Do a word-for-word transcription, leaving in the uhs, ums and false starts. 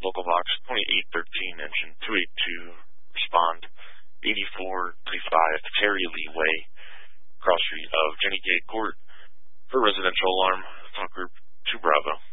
Local box twenty-eight thirteen, engine two eighty-two, respond eighty-four thirty-five, Terry Lee Way, cross street of Jenny Gate Court, for residential alarm, talk group two Bravo.